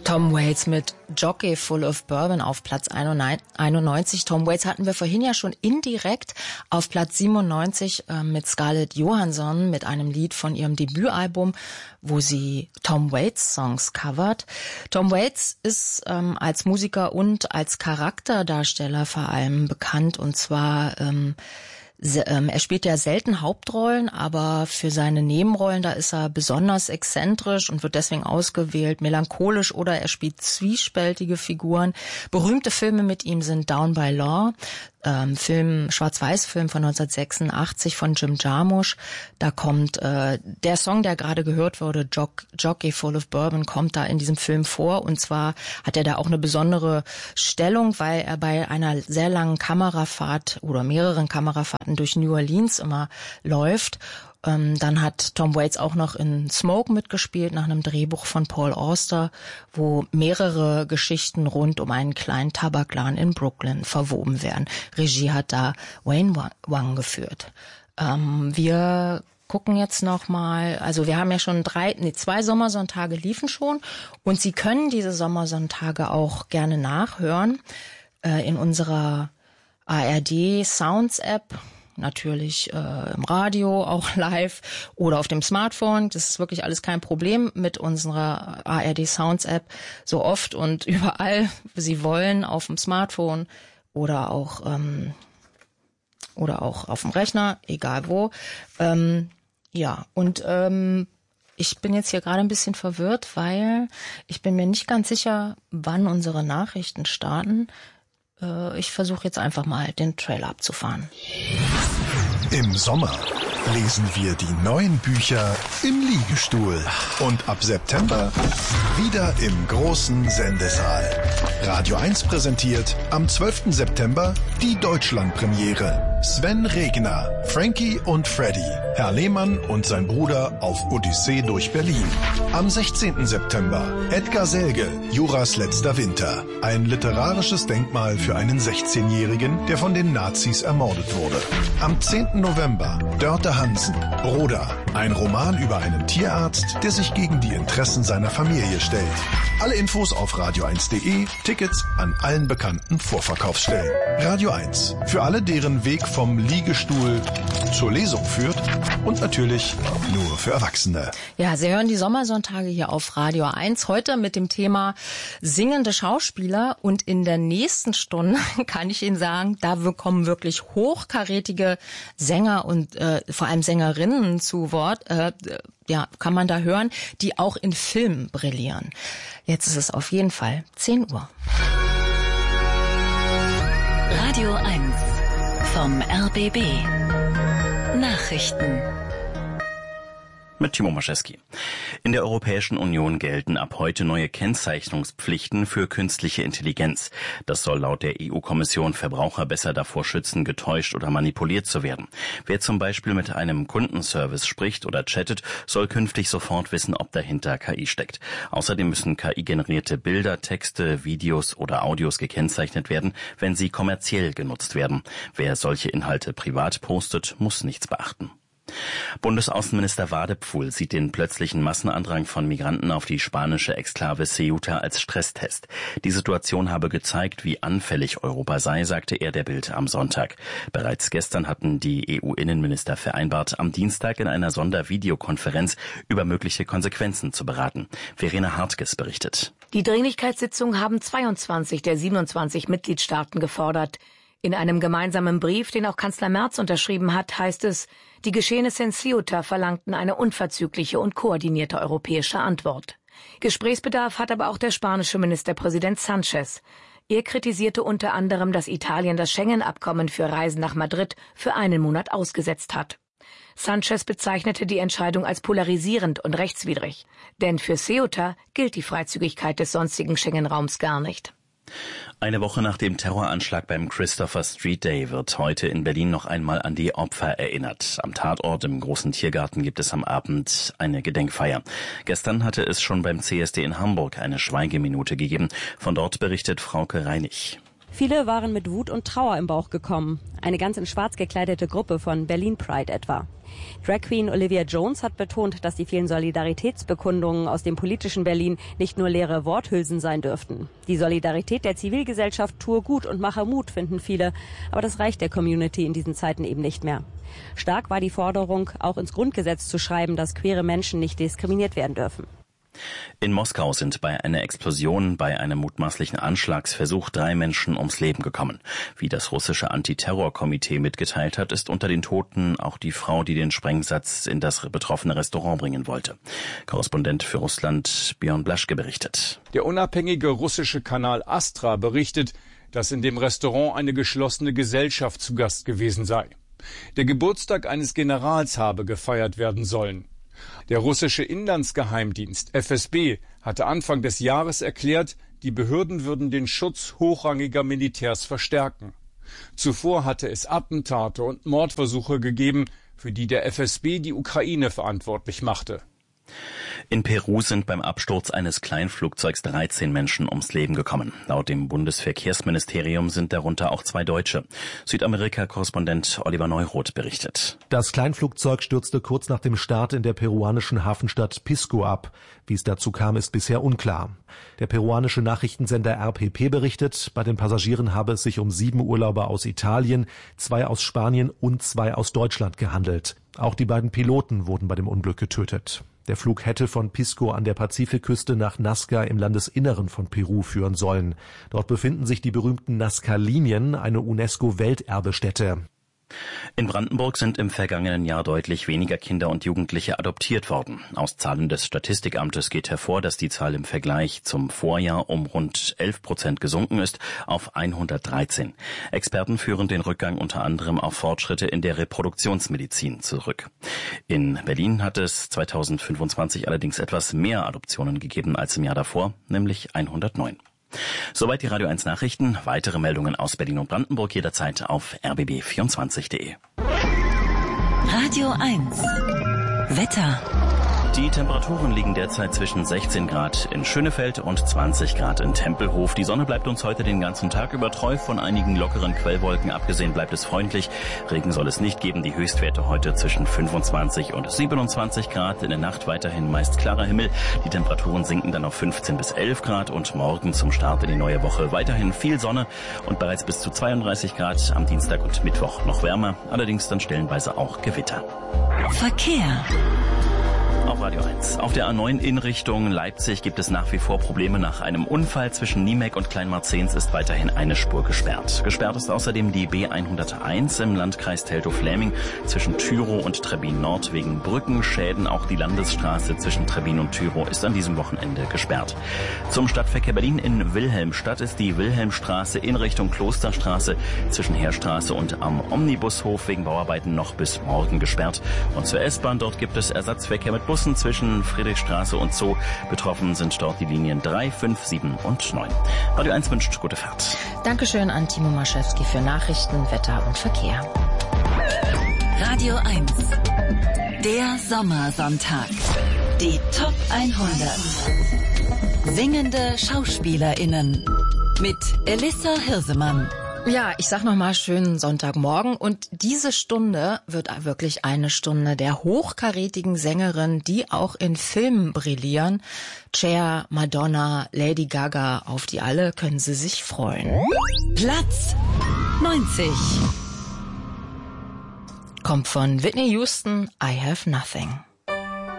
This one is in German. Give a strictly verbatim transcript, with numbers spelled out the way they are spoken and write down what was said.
Tom Waits mit Jockey Full of Bourbon auf Platz einundneunzig. Tom Waits hatten wir vorhin ja schon indirekt auf Platz siebenundneunzig äh, mit Scarlett Johansson mit einem Lied von ihrem Debütalbum, wo sie Tom Waits Songs covert. Tom Waits ist ähm, als Musiker und als Charakterdarsteller vor allem bekannt, und zwar ähm, er spielt ja selten Hauptrollen, aber für seine Nebenrollen, da ist er besonders exzentrisch und wird deswegen ausgewählt, melancholisch, oder er spielt zwiespältige Figuren. Berühmte Filme mit ihm sind Down by Law, ähm, Film, Schwarz-Weiß-Film von neunzehnhundertsechsundachtzig von Jim Jarmusch. Da kommt äh, der Song, der gerade gehört wurde, Jock, Jockey Full of Bourbon, kommt da in diesem Film vor. Und zwar hat er da auch eine besondere Stellung, weil er bei einer sehr langen Kamerafahrt oder mehreren Kamerafahrten durch New Orleans immer läuft. Ähm, dann hat Tom Waits auch noch in Smoke mitgespielt, nach einem Drehbuch von Paul Auster, wo mehrere Geschichten rund um einen kleinen Tabakladen in Brooklyn verwoben werden. Regie hat da Wayne Wang geführt. Ähm, wir gucken jetzt noch mal, also wir haben ja schon drei, nee, zwei Sommersonntage liefen schon, und Sie können diese Sommersonntage auch gerne nachhören äh, in unserer A R D Sounds App. Natürlich äh, im Radio, auch live oder auf dem Smartphone. Das ist wirklich alles kein Problem mit unserer A R D Sounds App. So oft und überall Sie wollen, auf dem Smartphone oder auch ähm, oder auch auf dem Rechner, egal wo. Ähm, ja, und ähm, ich bin jetzt hier gerade ein bisschen verwirrt, weil ich bin mir nicht ganz sicher, wann unsere Nachrichten starten. Ich versuche jetzt einfach mal den Trailer abzufahren. Im Sommer lesen wir die neuen Bücher im Liegestuhl. Und ab September wieder im großen Sendesaal. Radio eins präsentiert am zwölften September die Deutschlandpremiere. Sven Regner, Frankie und Freddy, Herr Lehmann und sein Bruder auf Odyssee durch Berlin. Am sechzehnten September Edgar Selge, Juras letzter Winter. Ein literarisches Denkmal für einen sechzehnjährigen, der von den Nazis ermordet wurde. Am zehnten November Dörte Hansen, Broda. Ein Roman über einen Tierarzt, der sich gegen die Interessen seiner Familie stellt. Alle Infos auf radio eins punkt de, Tickets an allen bekannten Vorverkaufsstellen. Radio eins, für alle, deren Weg vom Liegestuhl zur Lesung führt, und natürlich nur für Erwachsene. Ja, Sie hören die Sommersonntage hier auf Radio eins, heute mit dem Thema singende Schauspieler, und in der nächsten Stunde kann ich Ihnen sagen, da kommen wirklich hochkarätige Sänger und äh, vor allem Sängerinnen zu Wort, äh, ja, kann man da hören, die auch in Filmen brillieren. Jetzt ist es auf jeden Fall zehn Uhr. Radio eins vom R B B. Nachrichten. Mit Timo Maschewski. In der Europäischen Union gelten ab heute neue Kennzeichnungspflichten für künstliche Intelligenz. Das soll laut der E U-Kommission Verbraucher besser davor schützen, getäuscht oder manipuliert zu werden. Wer zum Beispiel mit einem Kundenservice spricht oder chattet, soll künftig sofort wissen, ob dahinter K I steckt. Außerdem müssen K I-generierte Bilder, Texte, Videos oder Audios gekennzeichnet werden, wenn sie kommerziell genutzt werden. Wer solche Inhalte privat postet, muss nichts beachten. Bundesaußenminister Wadepfuhl sieht den plötzlichen Massenandrang von Migranten auf die spanische Exklave Ceuta als Stresstest. Die Situation habe gezeigt, wie anfällig Europa sei, sagte er der Bild am Sonntag. Bereits gestern hatten die E U-Innenminister vereinbart, am Dienstag in einer Sondervideokonferenz über mögliche Konsequenzen zu beraten. Verena Hartges berichtet. Die Dringlichkeitssitzung haben zweiundzwanzig der siebenundzwanzig Mitgliedstaaten gefordert. In einem gemeinsamen Brief, den auch Kanzler Merz unterschrieben hat, heißt es, die Geschehnisse in Ceuta verlangten eine unverzügliche und koordinierte europäische Antwort. Gesprächsbedarf hat aber auch der spanische Ministerpräsident Sánchez. Er kritisierte unter anderem, dass Italien das Schengen-Abkommen für Reisen nach Madrid für einen Monat ausgesetzt hat. Sánchez bezeichnete die Entscheidung als polarisierend und rechtswidrig. Denn für Ceuta gilt die Freizügigkeit des sonstigen Schengen-Raums gar nicht. Eine Woche nach dem Terroranschlag beim Christopher Street Day wird heute in Berlin noch einmal an die Opfer erinnert. Am Tatort im Großen Tiergarten gibt es am Abend eine Gedenkfeier. Gestern hatte es schon beim C S D in Hamburg eine Schweigeminute gegeben. Von dort berichtet Frauke Reinig. Viele waren mit Wut und Trauer im Bauch gekommen. Eine ganz in schwarz gekleidete Gruppe von Berlin Pride etwa. Drag Queen Olivia Jones hat betont, dass die vielen Solidaritätsbekundungen aus dem politischen Berlin nicht nur leere Worthülsen sein dürften. Die Solidarität der Zivilgesellschaft tue gut und mache Mut, finden viele. Aber das reicht der Community in diesen Zeiten eben nicht mehr. Stark war die Forderung, auch ins Grundgesetz zu schreiben, dass queere Menschen nicht diskriminiert werden dürfen. In Moskau sind bei einer Explosion bei einem mutmaßlichen Anschlagsversuch drei Menschen ums Leben gekommen. Wie das russische Antiterrorkomitee mitgeteilt hat, ist unter den Toten auch die Frau, die den Sprengsatz in das betroffene Restaurant bringen wollte. Korrespondent für Russland Björn Blaschke berichtet. Der unabhängige russische Kanal Astra berichtet, dass in dem Restaurant eine geschlossene Gesellschaft zu Gast gewesen sei. Der Geburtstag eines Generals habe gefeiert werden sollen. Der russische Inlandsgeheimdienst F S B hatte Anfang des Jahres erklärt, die Behörden würden den Schutz hochrangiger Militärs verstärken. Zuvor hatte es Attentate und Mordversuche gegeben, für die der F S B die Ukraine verantwortlich machte. In Peru sind beim Absturz eines Kleinflugzeugs dreizehn Menschen ums Leben gekommen. Laut dem Bundesverkehrsministerium sind darunter auch zwei Deutsche. Südamerika-Korrespondent Oliver Neuroth berichtet. Das Kleinflugzeug stürzte kurz nach dem Start in der peruanischen Hafenstadt Pisco ab. Wie es dazu kam, ist bisher unklar. Der peruanische Nachrichtensender R P P berichtet, bei den Passagieren habe es sich um sieben Urlauber aus Italien, zwei aus Spanien und zwei aus Deutschland gehandelt. Auch die beiden Piloten wurden bei dem Unglück getötet. Der Flug hätte von Pisco an der Pazifikküste nach Nazca im Landesinneren von Peru führen sollen. Dort befinden sich die berühmten Nazca-Linien, eine UNESCO-Welterbestätte. In Brandenburg sind im vergangenen Jahr deutlich weniger Kinder und Jugendliche adoptiert worden. Aus Zahlen des Statistikamtes geht hervor, dass die Zahl im Vergleich zum Vorjahr um rund elf Prozent gesunken ist auf hundertdreizehn. Experten führen den Rückgang unter anderem auf Fortschritte in der Reproduktionsmedizin zurück. In Berlin hat es zweitausendfünfundzwanzig allerdings etwas mehr Adoptionen gegeben als im Jahr davor, nämlich hundertneun. Soweit die Radio eins Nachrichten. Weitere Meldungen aus Berlin und Brandenburg jederzeit auf r b b vierundzwanzig punkt de. Radio eins Wetter. Die Temperaturen liegen derzeit zwischen sechzehn Grad in Schönefeld und zwanzig Grad in Tempelhof. Die Sonne bleibt uns heute den ganzen Tag über treu. Von einigen lockeren Quellwolken abgesehen bleibt es freundlich. Regen soll es nicht geben. Die Höchstwerte heute zwischen fünfundzwanzig und siebenundzwanzig Grad. In der Nacht weiterhin meist klarer Himmel. Die Temperaturen sinken dann auf fünfzehn bis elf Grad. Und morgen zum Start in die neue Woche weiterhin viel Sonne und bereits bis zu zweiunddreißig Grad. Am Dienstag und Mittwoch noch wärmer. Allerdings dann stellenweise auch Gewitter. Verkehr. Auf Radio eins. Auf der A neun in Richtung Leipzig gibt es nach wie vor Probleme. Nach einem Unfall zwischen Niemek und Kleinmarzens ist weiterhin eine Spur gesperrt. Gesperrt ist außerdem die B hunderteins im Landkreis Teltow-Fläming zwischen Tyrow und Trebbin Nord wegen Brückenschäden. Auch die Landesstraße zwischen Trebbin und Tyrow ist an diesem Wochenende gesperrt. Zum Stadtverkehr Berlin in Wilhelmstadt ist die Wilhelmstraße in Richtung Klosterstraße zwischen Heerstraße und am Omnibushof wegen Bauarbeiten noch bis morgen gesperrt. Und zur S-Bahn, dort gibt es Ersatzverkehr mit Bussen zwischen Friedrichstraße und Zoo. Betroffen sind dort die Linien drei, fünf, sieben und neun. Radio eins wünscht gute Fahrt. Dankeschön an Timo Maschewski für Nachrichten, Wetter und Verkehr. Radio eins. Der Sommersonntag. Die Top hundert. Singende SchauspielerInnen. Mit Elissa Hirsemann. Ja, ich sag nochmal schönen Sonntagmorgen und diese Stunde wird wirklich eine Stunde der hochkarätigen Sängerinnen, die auch in Filmen brillieren. Cher, Madonna, Lady Gaga, auf die alle können Sie sich freuen. Platz neunzig. Kommt von Whitney Houston, I Have Nothing.